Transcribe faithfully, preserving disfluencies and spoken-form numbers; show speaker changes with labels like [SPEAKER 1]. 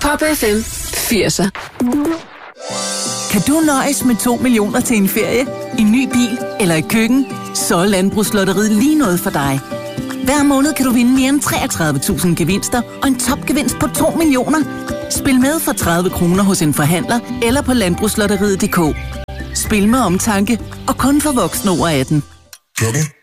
[SPEAKER 1] Pop F M firser.
[SPEAKER 2] Kan du nøjes med to millioner til en ferie, en ny bil eller et køkken? Så er Landbrugslotteriet lige noget for dig. Hver måned kan du vinde mere end treogtredive tusind gevinster og en topgevinst på to millioner. Spil med for tredive kroner hos en forhandler eller på landbrugslotteriet punktum d k. Spil med omtanke og kun for voksne over atten.